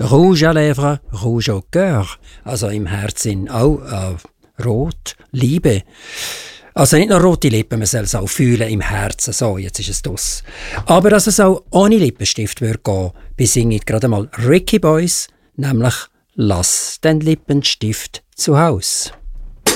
Rouge à lèvres, rouge au cœur. Also im Herzen auch rot, Liebe. Also nicht nur rote Lippen, man soll es auch fühlen im Herzen. So, jetzt ist es das. Aber dass es auch ohne Lippenstift würde gehen, besinge ich gerade mal Ricky Boys, nämlich «Lass den Lippenstift zu Haus».